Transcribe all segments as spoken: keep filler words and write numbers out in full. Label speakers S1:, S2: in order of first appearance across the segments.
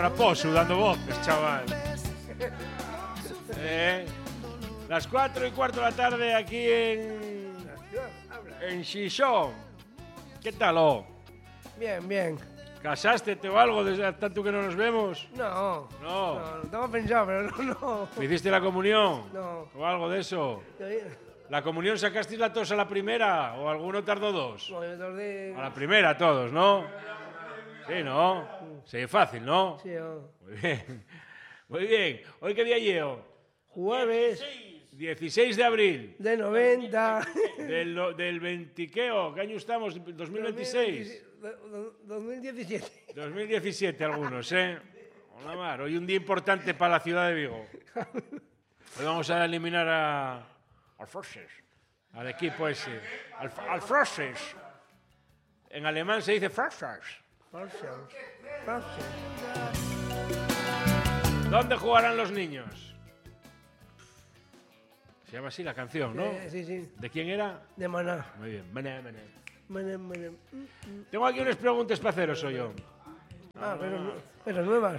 S1: Raposo dando voces, chaval. Eh, las cuatro y cuarto de la tarde aquí en... En Xixón. ¿Qué tal, oh?
S2: Bien, bien.
S1: ¿Casástete o algo desde tanto que no nos vemos?
S2: No.
S1: No.
S2: No, no tengo pensado, pero no, no.
S1: ¿Me hiciste la comunión?
S2: No.
S1: ¿O algo de eso? ¿La comunión sacasteis la tos a la primera o alguno tardó dos?
S2: No, yo tardé...
S1: A la primera todos, ¿no? Sí, ¿no? Sí, es fácil, ¿no?
S2: Sí, no.
S1: Muy bien. Muy bien. ¿Hoy qué día llevo?
S2: Jueves
S1: dieciséis de abril.
S2: de noventa.
S1: Del, lo- del veintiqueo. ¿Qué año estamos? ¿dos mil veintiséis?
S2: dos mil diecisiete.
S1: dos mil diecisiete algunos, ¿eh? Hola, Mar. Hoy un día importante para la ciudad de Vigo. Hoy vamos a eliminar a... al Froses. Al equipo ese. Al, al Froses. En alemán se dice Froses. ¿Dónde jugarán los niños? Se llama así la canción, ¿no?
S2: Eh, sí, sí.
S1: ¿De quién era?
S2: De Maná.
S1: Muy bien. Maná, maná.
S2: Maná, maná. Mm, mm.
S1: Tengo aquí unas preguntas para haceros, soy yo.
S2: Ah, pero, nu- pero nuevas.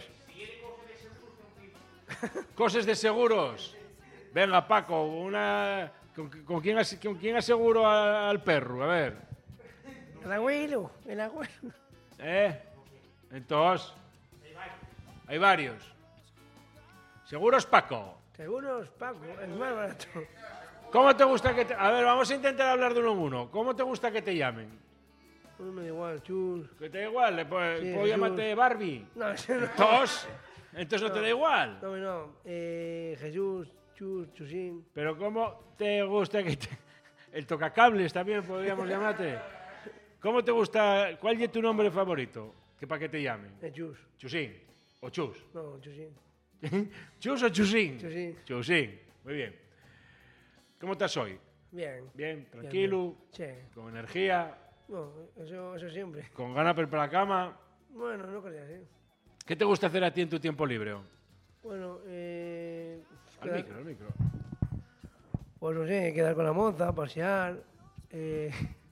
S1: Cosas de seguros. Venga, Paco, una... ¿Con, con quién, as- con quién aseguro a- al perro? A ver.
S2: El abuelo, el abuelo.
S1: ¿Eh? Entonces... Hay varios. Seguros, Paco.
S2: Seguros, Paco, es más barato.
S1: ¿Cómo te gusta que te... A ver, vamos a intentar hablar de uno en uno. ¿Cómo te gusta que te llamen?
S2: No me da igual, chus.
S1: ¿Que te da igual? ¿Le puedo,
S2: Sí,
S1: ¿puedo
S2: Jesús.
S1: llamarte Barbie?
S2: No, eso no.
S1: ¿Tos? Entonces no te da igual.
S2: No, no. Eh, Jesús, chus, chusín.
S1: Pero ¿cómo te gusta que te... El tocacables también podríamos llamarte. ¿Cómo te gusta... ¿Cuál es tu nombre favorito? Que para que te llamen.
S2: Eh, chus.
S1: Chusín. ¿O Chus?
S2: No, chusín.
S1: ¿Chus o Chusín?
S2: Chusín.
S1: Chusín. Muy bien. ¿Cómo estás hoy?
S2: Bien.
S1: Bien, tranquilo,
S2: Sí.
S1: con energía,
S2: No, eso, eso siempre.
S1: con ganas para ir para la cama.
S2: Bueno, no creas, ¿eh?
S1: ¿Qué te gusta hacer a ti en tu tiempo libre?
S2: Bueno, eh...
S1: Al
S2: quedar-
S1: micro, al micro.
S2: Pues no sé, quedar con la moza, pasear... Eh...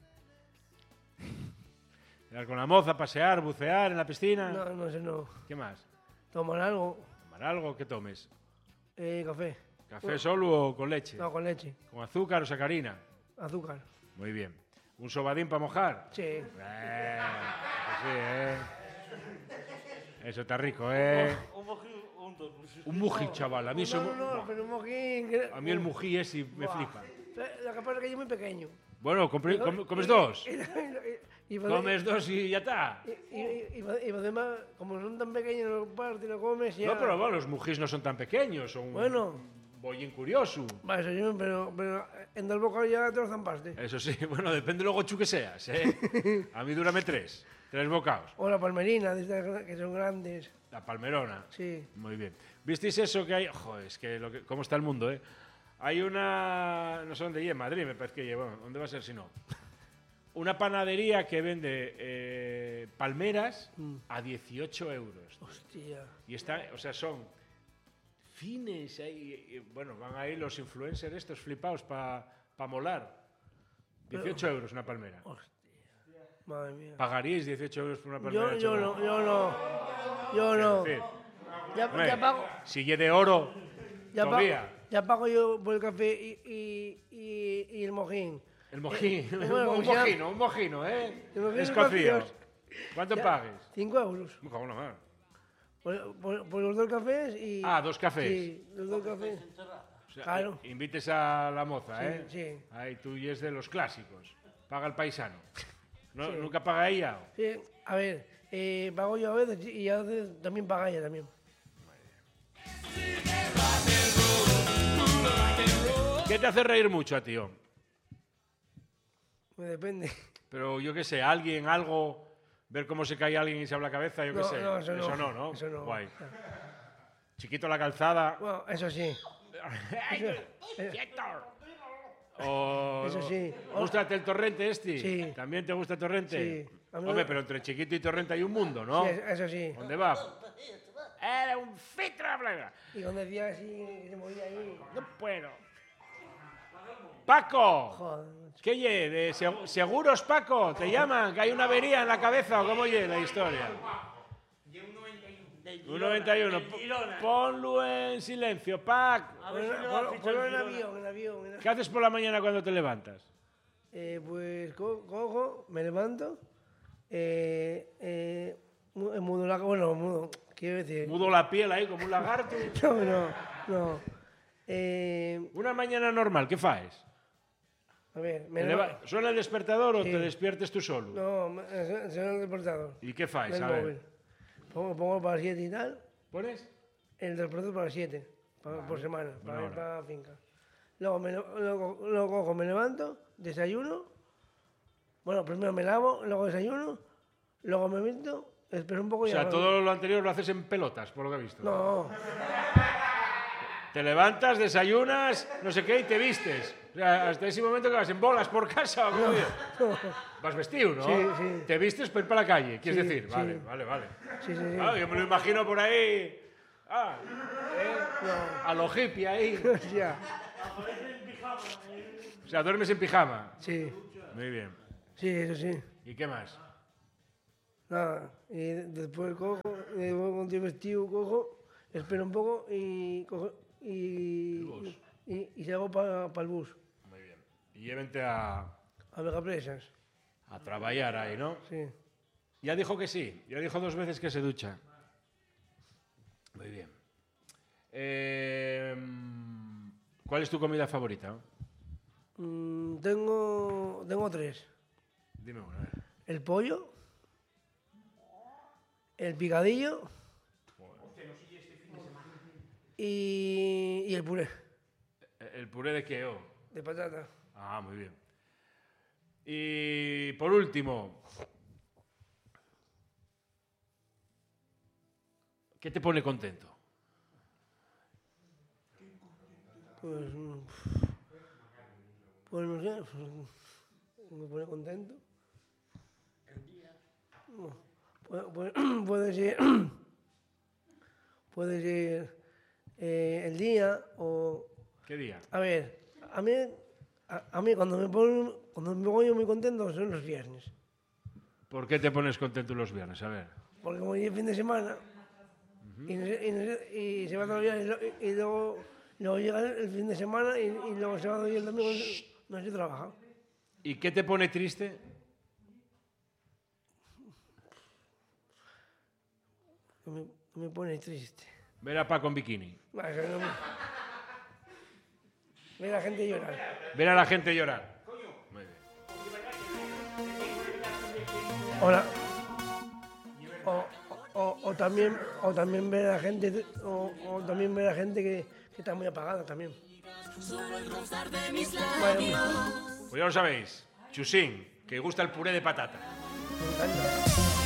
S1: Quedar con la moza, pasear, bucear en la piscina.
S2: No, no sé, no.
S1: ¿Qué más?
S2: Tomar algo.
S1: ¿Tomar algo que tomes?
S2: Eh, café.
S1: ¿Café solo o con leche?
S2: No, con leche.
S1: ¿Con azúcar o sacarina?
S2: Azúcar.
S1: Muy bien. ¿Un sobadín para mojar?
S2: Sí.
S1: Eh, pues sí, ¿eh? Eso está rico, ¿eh? Un mují, chaval. A mí, eso-
S2: No, no, no, pero un mojín... que-
S1: a mí el mují ese me flipa.
S2: Lo que pasa es que yo muy pequeño.
S1: Bueno, compre- com- ¿comes dos?
S2: Y, y, y,
S1: Comes dos y ya está.
S2: Y, y, y, y además, como son tan pequeños, lo partes y lo comes y ya...
S1: No, pero bueno, los mujís no son tan pequeños, son
S2: Bueno.
S1: un bollín curioso.
S2: Va, eso sí, pero, pero en el bocado ya te lo zampaste.
S1: Eso sí, bueno, depende luego chu que seas, ¿eh? A mí dúrame tres, tres bocados.
S2: O la palmerina, de estas que son grandes.
S1: La palmerona.
S2: Sí.
S1: Muy bien. ¿Visteis eso que hay? Joder, es que, lo que cómo está el mundo, ¿eh? Hay una... No sé dónde lleva, en Madrid me parece que lleva. Bueno, ¿dónde va a ser si no? Una panadería que vende eh, palmeras a dieciocho euros.
S2: Hostia.
S1: Y está, o sea, son fines ahí. y, bueno, van ahí los influencers estos flipados para pa molar. dieciocho euros una palmera.
S2: Hostia. Madre mía.
S1: ¿Pagaríais dieciocho euros por una palmera?
S2: Yo, yo
S1: chaval?
S2: no, yo no. Yo no.
S1: Es decir,
S2: Ya,
S1: hombre,
S2: ya pago.
S1: si es de oro,
S2: Ya pago,
S1: todavía.
S2: ya pago yo por el café y, y, y, y el mojín.
S1: El mojín,
S2: Eh, bueno,
S1: un
S2: como sea-
S1: mojino, un mojino, ¿eh?
S2: El mojín
S1: Escocido.
S2: escocés.
S1: ¿Cuánto
S2: Ya,
S1: pagues?
S2: Cinco euros.
S1: Me cago en la mar.
S2: Por, por- por los dos cafés y...
S1: Ah, dos cafés.
S2: Sí, los dos cafés.
S1: O sea,
S2: Claro.
S1: i- Invites a la moza,
S2: Sí,
S1: ¿eh?
S2: sí.
S1: Ahí tú y es de los clásicos. Paga el paisano. ¿No,
S2: Sí.
S1: ¿Nunca paga ella?
S2: Sí, a ver, eh, pago yo a veces y a veces también paga ella también.
S1: ¿Qué te hace reír mucho a ti, tío?
S2: Me depende.
S1: Pero yo qué sé, alguien, algo, ver cómo se cae alguien y se habla la cabeza, yo qué
S2: No,
S1: sé.
S2: no, eso no.
S1: no, ¿no?
S2: Eso no.
S1: Guay. Chiquito la calzada.
S2: Bueno, eso sí.
S1: O...
S2: Eso sí.
S1: ¿Gústate el torrente este?
S2: Sí.
S1: ¿También te gusta torrente?
S2: Sí. A mí
S1: Hombre,
S2: me-
S1: pero entre chiquito y torrente hay un mundo, ¿no?
S2: Sí, eso sí.
S1: ¿Dónde va? Era un fitra, bla.
S2: Y cuando decía así, que se movía ahí.
S1: No puedo. Paco,
S2: Joder, macho.
S1: ¿qué ye? ¿De seg- seguros, Paco? ¿Te llaman? ¿Que hay una avería en la cabeza o cómo ye la historia?
S3: De un noventa y uno, del
S1: Un noventa y uno.
S3: en Girona.
S1: Ponlo en silencio, Pac.
S3: A ver si me va a
S2: Ponlo
S3: fichar
S2: ponlo en
S3: Girona.
S2: avión, en avión. en-
S1: ¿Qué haces por la mañana cuando te levantas?
S2: Eh, pues co- cojo, me levanto, eh, eh, mu- mudo la... Bueno, mudo, quiero decir...
S1: Mudo la piel ahí como un lagarto.
S2: No, no, no. Eh,
S1: Una mañana normal, ¿qué faes?
S2: a ver, me
S1: Te
S2: leva-
S1: leva- ¿Suena el despertador o
S2: Sí.
S1: te despiertes tú solo?
S2: No, me- se se el despertador.
S1: ¿Y qué faes?
S2: del
S1: A ver.
S2: móvil. Pongo, pongo para las siete y tal,
S1: ¿Pones?
S2: el despertador para las siete, para, por semana, para ir
S1: hora.
S2: para la finca. Luego, me, lo- luego, luego cojo, me levanto, desayuno. Bueno, primero me lavo, luego desayuno, luego me visto, espero un poco
S1: O
S2: y
S1: sea,
S2: ya-
S1: todo lo anterior lo haces en pelotas, por lo que he visto.
S2: No,
S1: Te levantas, desayunas, no sé qué, y te vistes. O sea, hasta ese momento que vas en bolas por casa. ¿o cómo digo? Vas vestido, ¿no?
S2: Sí, sí.
S1: Te vistes para ir para la calle, quieres
S2: Sí,
S1: decir.
S2: sí.
S1: Vale, vale, vale.
S2: sí, sí, sí.
S1: Claro, yo me lo imagino por ahí. Ah, ¿eh? A lo hippie ahí.
S2: Ya,
S1: O sea, duermes en pijama.
S2: sí,
S1: Muy bien.
S2: sí, eso sí.
S1: ¿Y qué más?
S2: Nada, y de- después cojo, y voy con el vestido, cojo, espero un poco y cojo y,
S1: bus.
S2: y, y salgo para el bus,
S1: Muy bien. Y llévente a,
S2: a Vegapresas,
S1: a trabajar ahí, ¿no?
S2: sí.
S1: Ya dijo que sí. Ya dijo dos veces que se ducha. Muy bien. Eh, ¿Cuál es tu comida favorita?
S2: Mm, tengo, tengo tres,
S1: Dime una. a ver.
S2: el pollo, el picadillo y, y el puré
S1: ¿El puré de qué? oh?
S2: de patata.
S1: Ah, muy bien. Y por último, ¿qué te pone contento?
S2: Pues, mm, pues no sé, pues, me pone contento. No, puede, puede- puede ser, puede ser eh, el día o...
S1: ¿Qué día?
S2: A ver, a mí, a, a mí cuando me pongo, cuando me pongo yo muy contento son los viernes.
S1: ¿Por qué te pones contento los viernes? A ver.
S2: Porque como es fin de semana y, no se- y, no se- y se va todo el día y, lo- y luego, luego llega el fin de semana y, y luego se va todo el día el domingo no se trabaja.
S1: ¿Y qué te pone triste?
S2: Que me, que me pone triste.
S1: Ver a Paco en bikini.
S2: Va, que no me- Ver a la gente llorar.
S1: Ver a la gente llorar. Muy bien.
S2: Hola. O, o, o también, o también ver a la gente, o, o también ver a la gente que, que está muy apagada también. Vaya,
S1: Pues ya lo sabéis. Chusín, que gusta el puré de patata.
S2: me encanta.